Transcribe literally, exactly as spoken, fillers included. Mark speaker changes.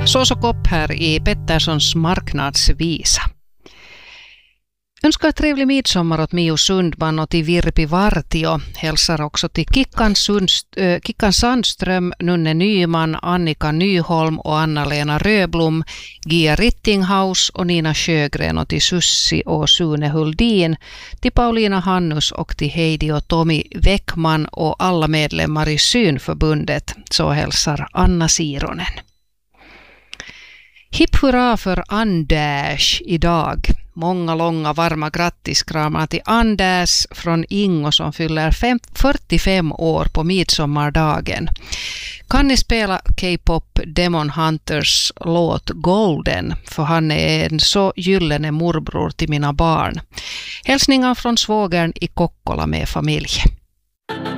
Speaker 1: Såsokopp här i Petterssons marknadsvisa. Önskar trevlig midsommar åt Mio Sundman och till Virpi Vartio. Hälsar också till Kickan, Sundst- äh, Kickan Sandström, Nunne Nyman, Annika Nyholm och Anna-Lena Röblom, Gia Rittinghaus och Nina Sjögren och till Sussi och Sune Huldin, till Paulina Hannus och till Heidi och Tommy Väckman och alla medlemmar i Synförbundet. Så hälsar Anna Sironen. Hipp hurra för Anders idag. Många långa varma grattiskramar till Anders från Ingo som fyller fyrtiofem år på midsommardagen. Kan ni spela K-pop Demon Hunters låt Golden, för han är en så gyllene morbror till mina barn. Hälsningar från svågern i Kokkola med familj.